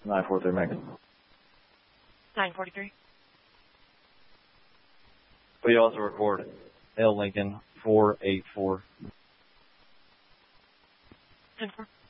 943, make it. 943. Will you also record L Lincoln 484? 10-4.